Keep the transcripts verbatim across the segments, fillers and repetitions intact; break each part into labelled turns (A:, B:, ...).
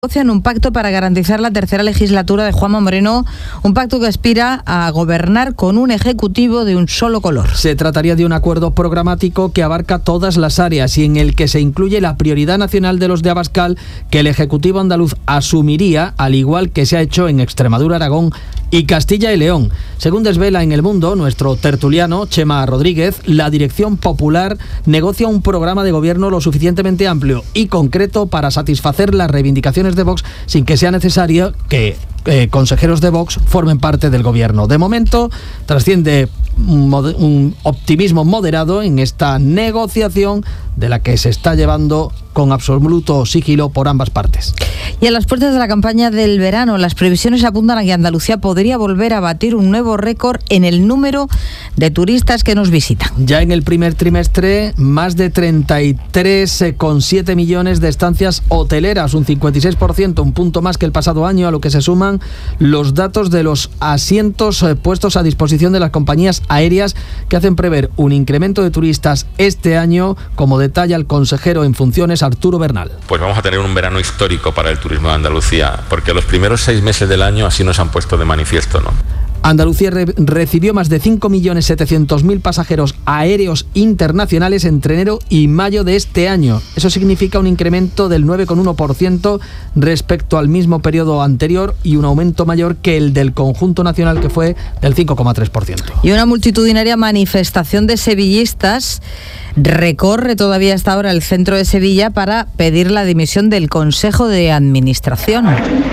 A: Negocian un pacto para garantizar la tercera legislatura de Juanma Moreno, un pacto que aspira a gobernar con un ejecutivo de un solo color.
B: Se trataría de un acuerdo programático que abarca todas las áreas y en el que se incluye la prioridad nacional de los de Abascal, que el Ejecutivo andaluz asumiría, al igual que se ha hecho en Extremadura, Aragón y Castilla y León. Según desvela en El Mundo nuestro tertuliano Chema Rodríguez, la Dirección Popular negocia un programa de gobierno lo suficientemente amplio y concreto para satisfacer las reivindicaciones de Vox sin que sea necesario que eh, consejeros de Vox formen parte del gobierno. De momento trasciende un, mod- un optimismo moderado en esta negociación de la que se está llevando con absoluto sigilo por ambas partes.
A: Y a las puertas de la campaña del verano, las previsiones apuntan a que Andalucía podría volver a batir un nuevo récord en el número de turistas que nos visitan.
B: Ya en el primer trimestre, más de treinta y tres coma siete millones de estancias hoteleras, un cincuenta y seis por ciento, un punto más que el pasado año, a lo que se suman los datos de los asientos eh, puestos a disposición de las compañías aéreas, que hacen prever un incremento de turistas este año, como detalla el consejero en funciones Arturo Bernal.
C: Pues vamos a tener un verano histórico para el turismo de Andalucía, porque los primeros seis meses del año así nos han puesto de manifiesto, ¿no?
B: Andalucía re- recibió más de cinco millones setecientos mil pasajeros aéreos internacionales entre enero y mayo de este año. Eso significa un incremento del nueve coma uno por ciento respecto al mismo periodo anterior y un aumento mayor que el del conjunto nacional, que fue del cinco coma tres por ciento.
A: Y una multitudinaria manifestación de sevillistas recorre todavía hasta ahora el centro de Sevilla para pedir la dimisión del Consejo de Administración.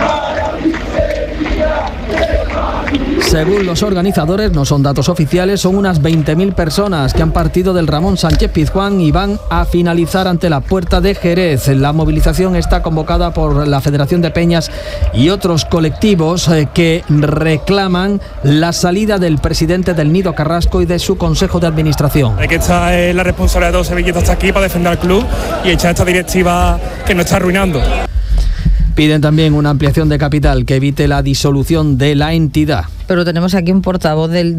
B: Según los organizadores, no son datos oficiales, son unas veinte mil personas que han partido del Ramón Sánchez Pizjuán y van a finalizar ante la Puerta de Jerez. La movilización está convocada por la Federación de Peñas y otros colectivos eh, que reclaman la salida del presidente del Nido Carrasco y de su Consejo de Administración.
D: Hay que estar eh, la responsabilidad de los sevillistas hasta aquí para defender al club y echar esta directiva que nos está arruinando.
B: Piden también una ampliación de capital que evite la disolución de la entidad.
A: Pero tenemos aquí un portavoz del